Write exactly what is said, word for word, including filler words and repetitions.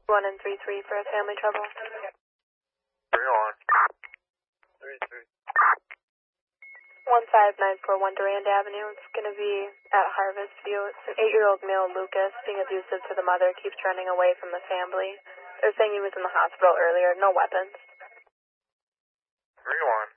One and three three for family trouble. Three on. Three three. One five nine four one Durand Avenue. It's gonna be at Harvest View. It's an eight-year-old male, Lucas, being abusive to the mother, keeps running away from the family. They're saying he was in the hospital earlier. No weapons. Three one.